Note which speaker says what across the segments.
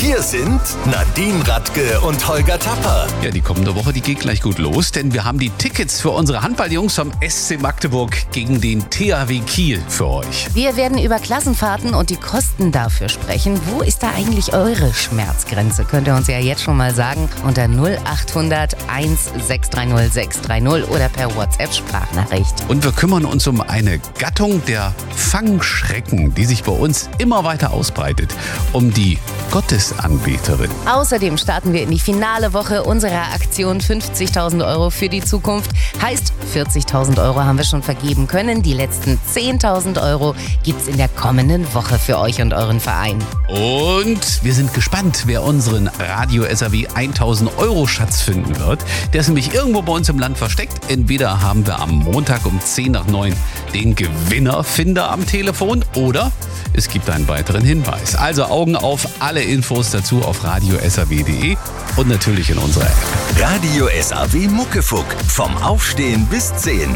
Speaker 1: Hier sind Nadine Radke und Holger Tapper.
Speaker 2: Ja, die kommende Woche, die geht gleich gut los, denn wir haben die Tickets für unsere Handballjungs vom SC Magdeburg gegen den THW Kiel für euch.
Speaker 3: Wir werden über Klassenfahrten und die Kosten dafür sprechen. Wo ist da eigentlich eure Schmerzgrenze? Könnt ihr uns ja jetzt schon mal sagen unter 0800 1630 630 oder per WhatsApp-Sprachnachricht.
Speaker 2: Und wir kümmern uns um eine Gattung der Fangschrecken, die sich bei uns immer weiter ausbreitet, um die Gottesanbeterin.
Speaker 3: Außerdem starten wir in die finale Woche unserer Aktion 50.000 Euro für die Zukunft. Heißt, 40.000 Euro haben wir schon vergeben können. Die letzten 10.000 Euro gibt's in der kommenden Woche für euch und euren Verein.
Speaker 2: Und wir sind gespannt, wer unseren Radio SAW 1.000 Euro Schatz finden wird. Der ist nämlich irgendwo bei uns im Land versteckt. Entweder haben wir am Montag um 10 nach 9 den Gewinnerfinder am Telefon oder es gibt einen weiteren Hinweis. Also Augen auf, alle Infos dazu auf radiosaw.de und natürlich in unserer App.
Speaker 1: Radio SAW Muckefuck. Vom Aufstehen bis 10.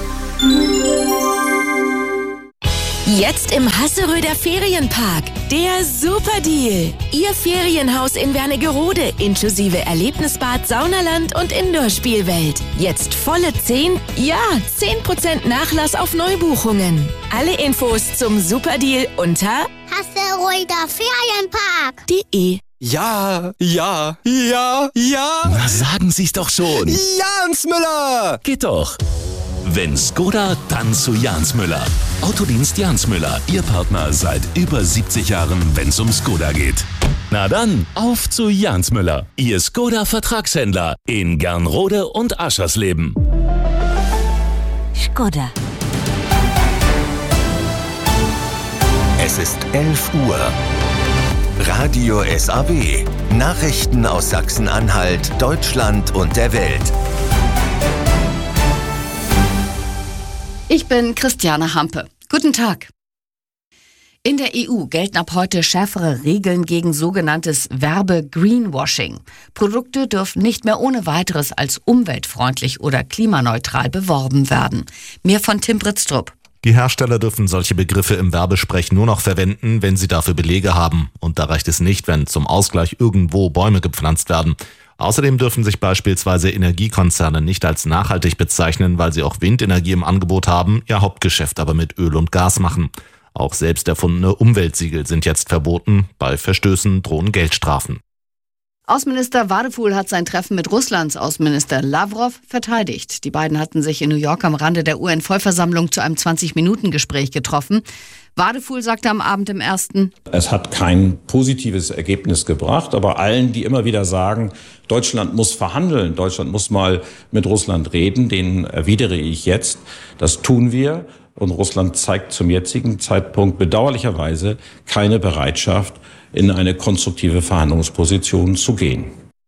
Speaker 4: Jetzt im Hasseröder Ferienpark. Der Superdeal. Ihr Ferienhaus in Wernigerode inklusive Erlebnisbad, Saunaland und Indoor-Spielwelt. Jetzt volle 10% Nachlass auf Neubuchungen. Alle Infos zum Superdeal unter hasseröderferienpark.de.
Speaker 5: Ja.
Speaker 1: Na, sagen Sie's doch schon.
Speaker 5: Jans Müller!
Speaker 1: Geht doch. Wenn Skoda, dann zu Jans Müller. Autodienst Jans Müller, Ihr Partner seit über 70 Jahren, wenn's um Skoda geht. Na dann, auf zu Jans Müller, Ihr Skoda-Vertragshändler in Gernrode und Aschersleben.
Speaker 4: Skoda.
Speaker 1: Es ist 11 Uhr. Radio SAW. Nachrichten aus Sachsen-Anhalt, Deutschland und der Welt.
Speaker 6: Ich bin Christiane Hampe. Guten Tag. In der EU gelten ab heute schärfere Regeln gegen sogenanntes Werbe-Greenwashing. Produkte dürfen nicht mehr ohne weiteres als umweltfreundlich oder klimaneutral beworben werden. Mehr von Tim Britztrup.
Speaker 7: Die Hersteller dürfen solche Begriffe im Werbesprech nur noch verwenden, wenn sie dafür Belege haben. Und da reicht es nicht, wenn zum Ausgleich irgendwo Bäume gepflanzt werden. Außerdem dürfen sich beispielsweise Energiekonzerne nicht als nachhaltig bezeichnen, weil sie auch Windenergie im Angebot haben, ihr Hauptgeschäft aber mit Öl und Gas machen. Auch selbst erfundene Umweltsiegel sind jetzt verboten. Bei Verstößen drohen Geldstrafen.
Speaker 6: Außenminister Wadefuhl hat sein Treffen mit Russlands Außenminister Lavrov verteidigt. Die beiden hatten sich in New York am Rande der UN-Vollversammlung zu einem 20-Minuten-Gespräch getroffen. Wadefuhl sagte am Abend im Ersten:
Speaker 8: Es hat kein positives Ergebnis gebracht, aber allen, die immer wieder sagen, Deutschland muss verhandeln, Deutschland muss mal mit Russland reden, denen erwidere ich jetzt, das tun wir. Und Russland zeigt zum jetzigen Zeitpunkt bedauerlicherweise keine Bereitschaft, in eine konstruktive Verhandlungsposition zu gehen.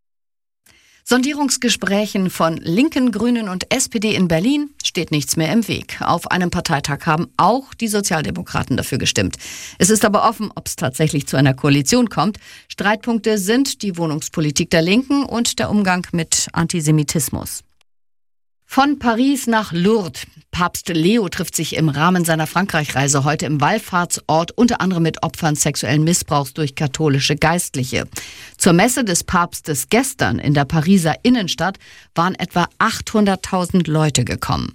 Speaker 6: Sondierungsgesprächen von Linken, Grünen und SPD in Berlin steht nichts mehr im Weg. Auf einem Parteitag haben auch die Sozialdemokraten dafür gestimmt. Es ist aber offen, ob es tatsächlich zu einer Koalition kommt. Streitpunkte sind die Wohnungspolitik der Linken und der Umgang mit Antisemitismus. Von Paris nach Lourdes. Papst Leo trifft sich im Rahmen seiner Frankreich-Reise heute im Wallfahrtsort unter anderem mit Opfern sexuellen Missbrauchs durch katholische Geistliche. Zur Messe des Papstes gestern in der Pariser Innenstadt waren etwa 800.000 Leute gekommen.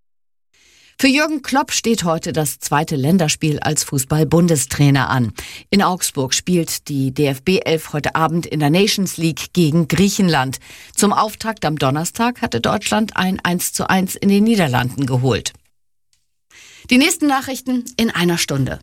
Speaker 6: Für Jürgen Klopp steht heute das zweite Länderspiel als Fußball-Bundestrainer an. In Augsburg spielt die DFB-11 heute Abend in der Nations League gegen Griechenland. Zum Auftakt am Donnerstag hatte Deutschland ein 1:1 in den Niederlanden geholt. Die nächsten Nachrichten in einer Stunde.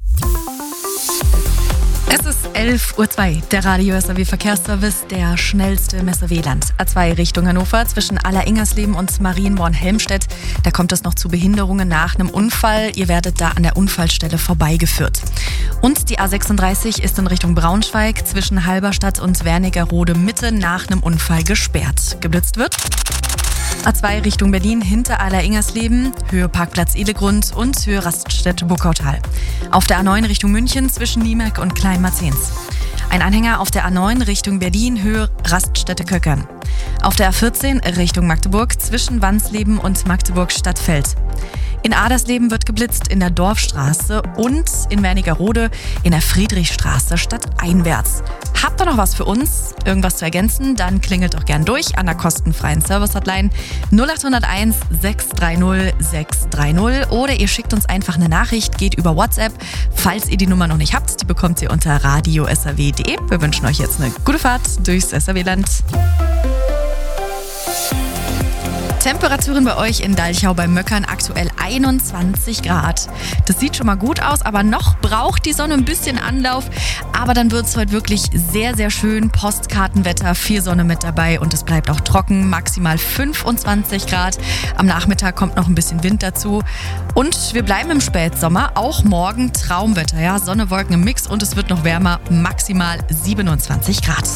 Speaker 9: Es ist 11:02 Uhr, der Radio SAW Verkehrsservice, der schnellste Messe-Wieland. A2 Richtung Hannover zwischen Aller-Ingersleben und Marienborn-Helmstedt. Da kommt es noch zu Behinderungen nach einem Unfall. Ihr werdet da an der Unfallstelle vorbeigeführt. Und die A36 ist in Richtung Braunschweig zwischen Halberstadt und Wernigerode Mitte nach einem Unfall gesperrt. Geblitzt wird A2 Richtung Berlin hinter Aller-Ingersleben, Höhe Parkplatz Edegrund und Höhe Raststätte Burgautal. Auf der A9 Richtung München zwischen Niemerk und Kleinmarzens. Ein Anhänger auf der A9 Richtung Berlin, Höhe Raststätte Köckern. Auf der A14 Richtung Magdeburg zwischen Wansleben und Magdeburg Stadtfeld. In Adersleben wird geblitzt in der Dorfstraße und in Wernigerode in der Friedrichstraße stadteinwärts. Habt ihr noch was für uns? Irgendwas zu ergänzen? Dann klingelt doch gern durch an der kostenfreien Service-Hotline 0801 630 630 oder ihr schickt uns einfach eine Nachricht, geht über WhatsApp. Falls ihr die Nummer noch nicht habt, die bekommt ihr unter radio.saw.de. Wir wünschen euch jetzt eine gute Fahrt durchs SAW-Land. Temperaturen bei euch in Dalchau bei Möckern aktuell 21 Grad. Das sieht schon mal gut aus, aber noch braucht die Sonne ein bisschen Anlauf. Aber dann wird es heute wirklich sehr, sehr schön. Postkartenwetter, viel Sonne mit dabei und es bleibt auch trocken. Maximal 25 Grad. Am Nachmittag kommt noch ein bisschen Wind dazu. Und wir bleiben im Spätsommer. Auch morgen Traumwetter. Ja? Sonne, Wolken im Mix und es wird noch wärmer. Maximal 27 Grad.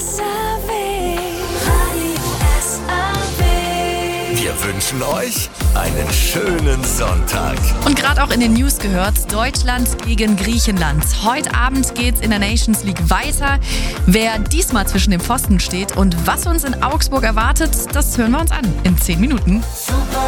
Speaker 1: Wir wünschen euch einen schönen Sonntag.
Speaker 9: Und gerade auch in den News gehört, Deutschland gegen Griechenland. Heute Abend geht's in der Nations League weiter. Wer diesmal zwischen den Pfosten steht und was uns in Augsburg erwartet, das hören wir uns an in 10 Minuten.
Speaker 10: Super